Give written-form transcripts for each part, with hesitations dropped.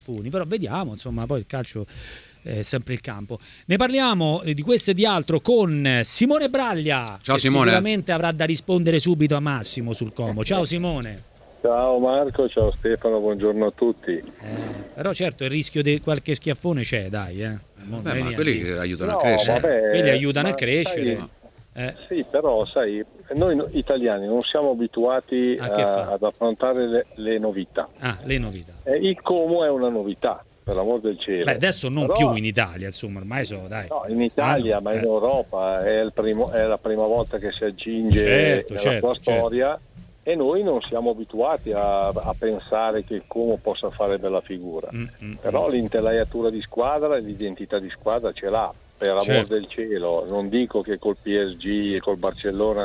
Funi, però vediamo, insomma, poi il calcio è sempre il campo. Ne parliamo di questo e di altro con Simone Braglia. Ciao che Simone. Sicuramente avrà da rispondere subito a Massimo sul Como. Ciao Simone. Ciao Marco, ciao Stefano, buongiorno a tutti. Però certo il rischio di qualche schiaffone c'è, dai. Ma quelli che aiutano a crescere. Quelli aiutano a crescere. Sì, però sai, noi italiani non siamo abituati ad affrontare le novità. Le novità. Il Como è una novità, per l'amor del cielo. Beh, adesso non però, più in Italia, insomma, ormai dai. No, in Italia, ma in Europa è la prima volta che si aggiunge nella sua storia. E noi non siamo abituati a pensare che il Como possa fare bella figura. Però l'intelaiatura di squadra e l'identità di squadra ce l'ha, per amor del cielo. Non dico che col PSG e col Barcellona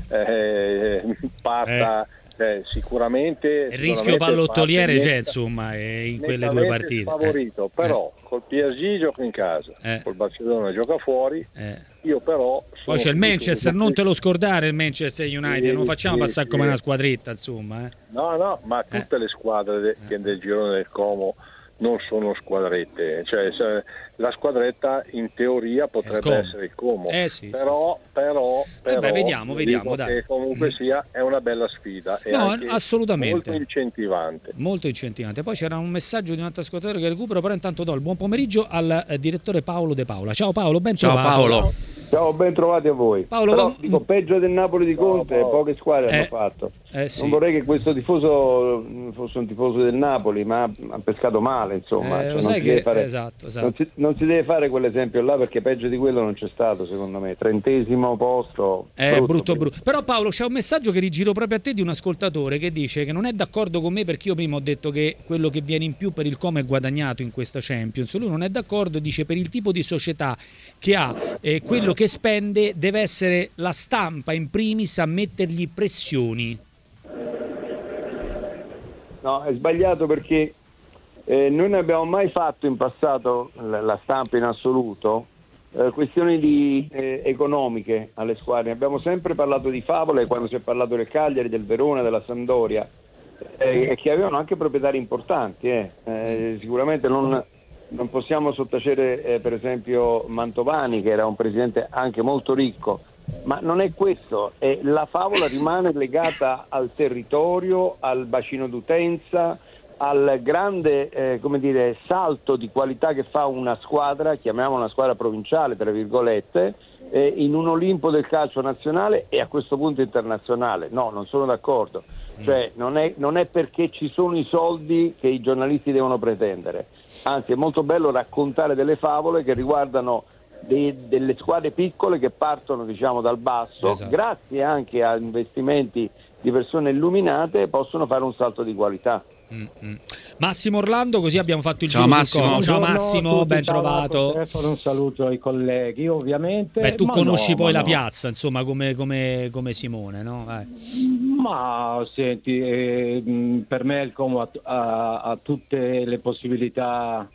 parta sicuramente. Il rischio pallottoliere c'è, insomma, in quelle due partite. Favorito, però col PSG gioca in casa, col Barcellona gioca fuori. Io però poi c'è il Manchester, non te lo scordare il Manchester United, non facciamo passare come una squadretta, insomma. No, ma tutte le squadre del girone del Como non sono squadrette, cioè la squadretta in teoria potrebbe essere il Como, però vediamo dai. Che comunque sia è una bella sfida e anche assolutamente molto incentivante. Poi c'era un messaggio di un altro ascoltatore che recupero, però intanto do il buon pomeriggio al direttore Paolo De Paola. Ciao Paolo, ben trovato. Ciao Paolo. Ciao, ben trovati a voi. Paolo, però, dico, peggio del Napoli di Conte, poche squadre hanno fatto. Non vorrei che questo tifoso fosse un tifoso del Napoli, ma ha pescato male, insomma. Non si deve fare quell'esempio là, perché peggio di quello non c'è stato, secondo me. 30° posto. Brutto. Però Paolo, c'è un messaggio che rigiro proprio a te di un ascoltatore che dice che non è d'accordo con me, perché io prima ho detto che quello che viene in più per il Como è guadagnato in questa Champions. Lui non è d'accordo, dice per il tipo di società che ha, quello che spende deve essere la stampa in primis a mettergli pressioni. No, è sbagliato, perché noi non abbiamo mai fatto in passato, la stampa in assoluto, questioni economiche alle squadre. Abbiamo sempre parlato di favole quando si è parlato del Cagliari, del Verona, della Sampdoria, che avevano anche proprietari importanti. Sicuramente non possiamo sottacere per esempio Mantovani, che era un presidente anche molto ricco, ma non è questo. La favola rimane legata al territorio, al bacino d'utenza, al grande salto di qualità che fa una squadra, chiamiamola una squadra provinciale tra virgolette, in un Olimpo del calcio nazionale e a questo punto internazionale. No, non sono d'accordo. Cioè non è perché ci sono i soldi che i giornalisti devono pretendere. Anzi, è molto bello raccontare delle favole che riguardano delle squadre piccole che partono, diciamo, dal basso, grazie anche a investimenti di persone illuminate, possono fare un salto di qualità. Massimo Orlando, così abbiamo fatto il giro. Massimo. Ciao Massimo, ben trovato. Stefano, un saluto ai colleghi, ovviamente. Tu conosci poi la piazza, insomma, come Simone, no? Ma senti, per me il Como ha tutte le possibilità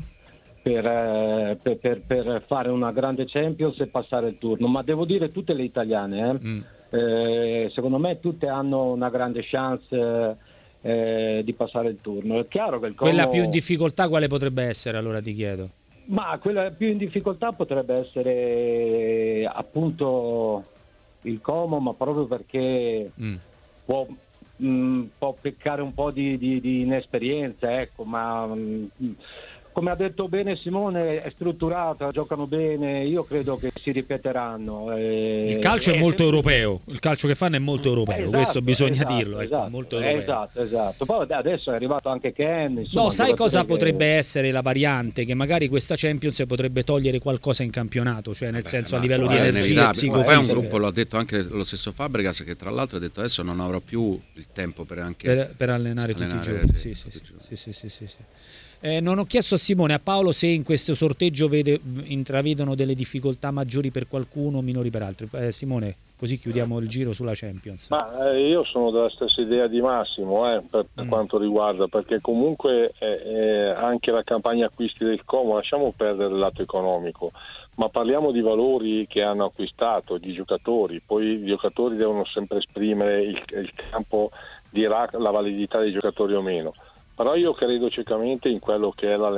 per fare una grande Champions e passare il turno, ma devo dire tutte le italiane, secondo me tutte hanno una grande chance di passare il turno. È chiaro che il Como... Quella più in difficoltà quale potrebbe essere, allora ti chiedo? Ma quella più in difficoltà potrebbe essere appunto il Como, ma proprio perché può peccare un po' di inesperienza, ecco, ma come ha detto bene Simone, è strutturata, giocano bene, io credo che si ripeteranno. Il calcio è molto europeo, il calcio che fanno è molto europeo, questo bisogna dirlo. Molto europeo. Esatto. Poi adesso è arrivato anche Ken. Insomma, no, sai cosa potrebbe essere la variante? Che magari questa Champions potrebbe togliere qualcosa in campionato, cioè nel senso a livello di energia psicofisica. Poi è un gruppo, lo ha detto anche lo stesso Fabregas, che tra l'altro ha detto adesso non avrò più il tempo per allenare tutti i giorni. Sì. Non ho chiesto a Simone, a Paolo, se in questo sorteggio intravedono delle difficoltà maggiori per qualcuno, minori per altri. Simone, così chiudiamo il giro sulla Champions. Ma io sono della stessa idea di Massimo per quanto riguarda, perché comunque anche la campagna acquisti del Como, lasciamo perdere il lato economico, ma parliamo di valori che hanno acquistato, di giocatori. Poi i giocatori devono sempre esprimere, il campo dirà la validità dei giocatori o meno. Però io credo ciecamente in quello che è